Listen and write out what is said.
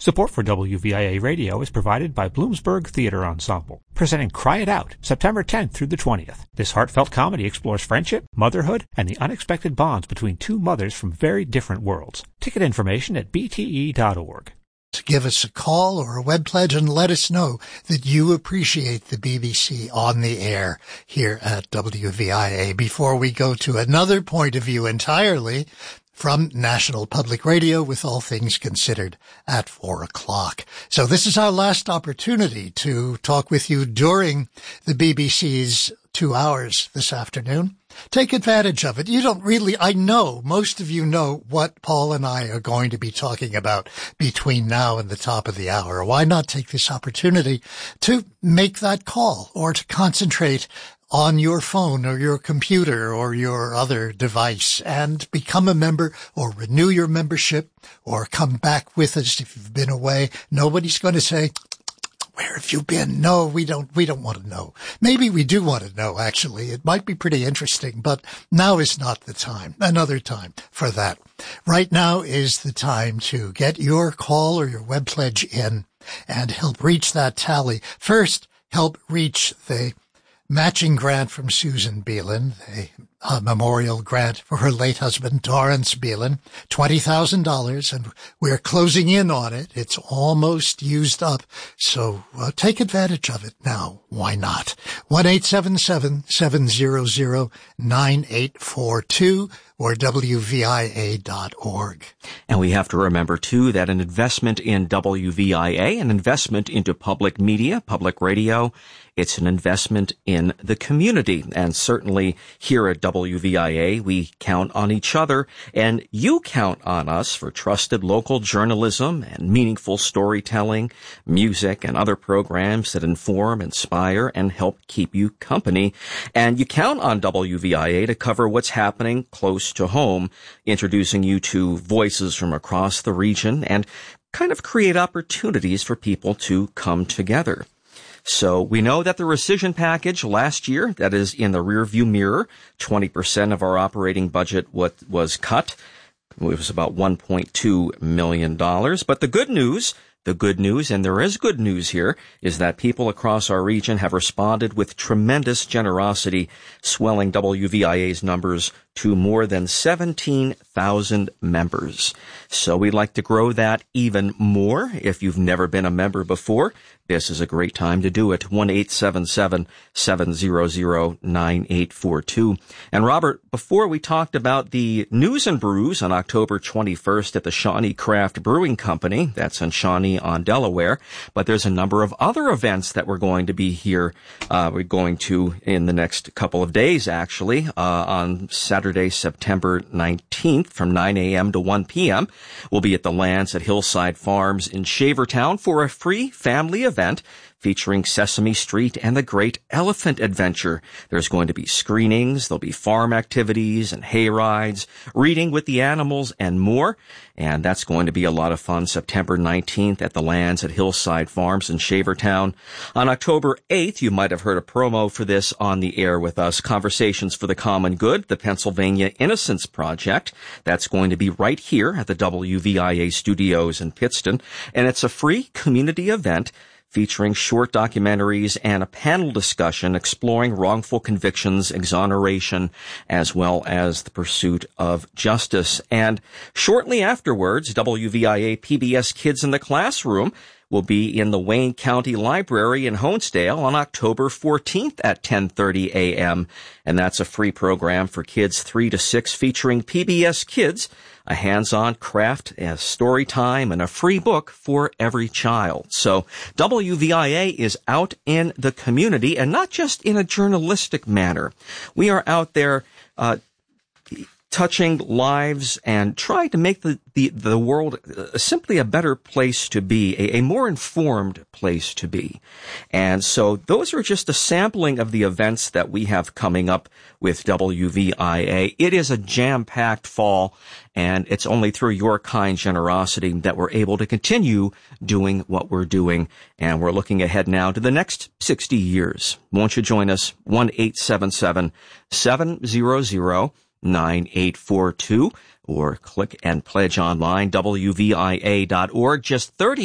Support for WVIA Radio is provided by Bloomsburg Theater Ensemble, presenting Cry It Out, September 10th through the 20th. This heartfelt comedy explores friendship, motherhood, and the unexpected bonds between two mothers from very different worlds. Ticket information at bte.org. Give us a call or a web pledge and let us know that you appreciate the BBC on the air here at WVIA. Before we go to another point of view entirely from National Public Radio with All Things Considered at 4 o'clock. So this is our last opportunity to talk with you during the BBC's 2 hours this afternoon. Take advantage of it. You don't really, I know most of you know what Paul and I are going to be talking about between now and the top of the hour. Why not take this opportunity to make that call or to concentrate on your phone or your computer or your other device and become a member or renew your membership or come back with us if you've been away. Nobody's going to say, where have you been? No, we don't want to know. Maybe we do want to know, actually. It might be pretty interesting, but now is not the time. Another time for that. Right now is the time to get your call or your web pledge in and help reach that tally. First, help reach the matching grant from Susan Beelan, a memorial grant for her late husband, Dorrance Beelan, $20,000, and we're closing in on it. It's almost used up, so take advantage of it now. Why not? 1-877-700-9842 or WVIA.org. And we have to remember, too, that an investment in WVIA, an investment into public media, public radio, it's an investment in the community. And certainly here at WVIA, we count on each other, and you count on us for trusted local journalism and meaningful storytelling, music, and other programs that inform, inspire, and help keep you company. And you count on WVIA to cover what's happening close to home, introducing you to voices from across the region and kind of create opportunities for people to come together. So we know that the rescission package last year, that is in the rearview mirror, 20% of our operating budget was cut. It was about $1.2 million. But the good news, and there is good news here, is that people across our region have responded with tremendous generosity, swelling WVIA's numbers to more than 17,000 members. So we'd like to grow that even more. If you've never been a member before, this is a great time to do it. 1-877-700-9842. And Robert, before we talked about the News and Brews on October 21st at the Shawnee Craft Brewing Company, that's in Shawnee on Delaware, but there's a number of other events that we're going to be here. We're going to in the next couple of days, actually, on Saturday, September 19th from 9 a.m. to 1 p.m. We'll be at the Lands at Hillside Farms in Shavertown for a free family event featuring Sesame Street and the Great Elephant Adventure. There's going to be screenings, there'll be farm activities and hay rides, reading with the animals, and more. And that's going to be a lot of fun, September 19th at the Lands at Hillside Farms in Shavertown. On October 8th, you might have heard a promo for this on the air with us, Conversations for the Common Good, the Pennsylvania Innocence Project. That's going to be right here at the WVIA studios in Pittston. And it's a free community event featuring short documentaries and a panel discussion exploring wrongful convictions, exoneration, as well as the pursuit of justice. And shortly afterwards, WVIA PBS Kids in the Classroom will be in the Wayne County Library in Honesdale on October 14th at 10:30 a.m. And that's a free program for kids 3 to 6 featuring PBS Kids, a hands-on craft, a story time, and a free book for every child. So WVIA is out in the community, and not just in a journalistic manner. We are out there touching lives and trying to make the world simply a better place to be, a more informed place to be. And so those are just a sampling of the events that we have coming up with WVIA. It is a jam-packed fall, and it's only through your kind generosity that we're able to continue doing what we're doing. And we're looking ahead now to the next 60 years. Won't you join us? 1-877-700-9842 or click and pledge online, WVIA.org. Just 30